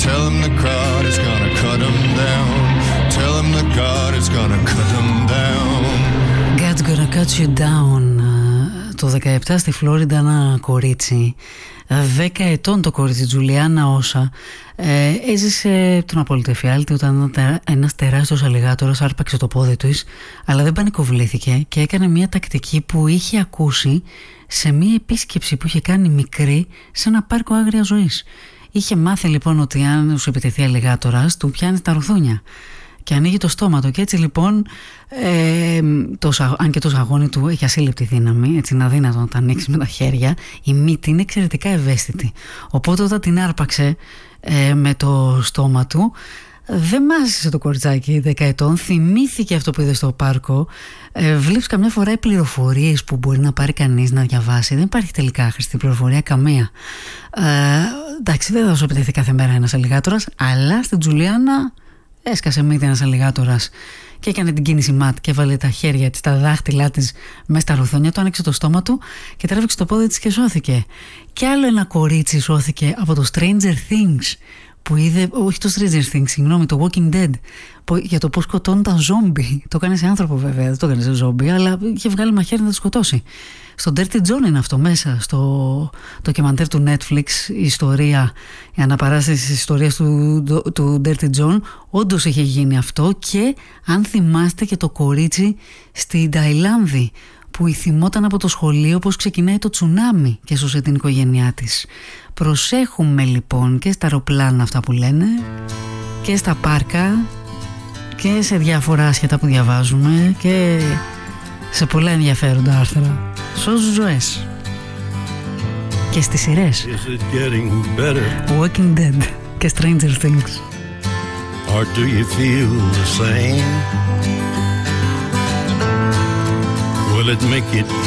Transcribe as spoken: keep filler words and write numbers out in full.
Tell him the God is gonna cut him down. Tell him the God is gonna cut him down. God's gonna cut you down. Το δεκαεπτά στη Φλόριντα ένα κορίτσι δέκα ετών, το κορίτσι Τζουλιάνα Όσα, ε, έζησε τον απόλυτο εφιάλτη όταν ένας τεράστιος αλιγάτορας άρπαξε το πόδι της, αλλά δεν πανικοβλήθηκε και έκανε μια τακτική που είχε ακούσει σε μια επίσκεψη που είχε κάνει μικρή σε ένα πάρκο άγριας ζωής. Είχε μάθει λοιπόν ότι αν σου επιτεθεί αλιγάτορας του πιάνει τα ρουθούνια και ανοίγει το στόμα του, και έτσι λοιπόν ε, το, αν και το σαγόνι του έχει ασύλληπτη δύναμη, έτσι είναι αδύνατο να τα ανοίξει με τα χέρια, η μύτη είναι εξαιρετικά ευαίσθητη, οπότε όταν την άρπαξε ε, με το στόμα του, δεν μάζεσε το κοριτσάκι δέκα ετών, θυμήθηκε αυτό που είδε στο πάρκο. ε, Βλέπεις καμιά φορά οι πληροφορίες που μπορεί να πάρει κανείς να διαβάσει, δεν υπάρχει τελικά χρηστή πληροφορία καμία. ε, Εντάξει, δεν θα σου επιτεθεί κάθε μέρα ένας αλιγάτορας, αλλά στην Τζουλιάνα έσκασε μύτη ένας αλιγάτορας και έκανε την κίνηση ματ και έβαλε τα χέρια της, τα δάχτυλά της μέσα στα ρουθόνια του, άνοιξε το στόμα του και τράβηξε το πόδι της και σώθηκε. Και άλλο ένα κορίτσι σώθηκε από το Stranger Things που είδε, όχι το Stranger Things, συγγνώμη, το Walking Dead, που, για το πώς σκοτώνουν τα ζόμπι. Το έκανε σε άνθρωπο βέβαια, δεν το έκανε σε ζόμπι, αλλά είχε βγάλει μαχαίρι να το σκοτώσει. Στο Dirty John είναι αυτό μέσα, στο ντοκιμαντέρ του Netflix, η ιστορία, η αναπαράσταση της ιστορίας του, του, του Dirty John. Όντως είχε γίνει αυτό, και αν θυμάστε και το κορίτσι στην Ταϊλάνδη που θυμόταν από το σχολείο πως ξεκινάει το τσουνάμι και σώσε την οικογένειά της. Προσέχουμε λοιπόν και στα αεροπλάνα αυτά που λένε, και στα πάρκα και σε διάφορα άσχετα που διαβάζουμε και σε πολλά ενδιαφέροντα άρθρα. Σώζουν ζωές. Και στις σειρές Walking Dead και Stranger Things. Or do you feel the same? Will it make it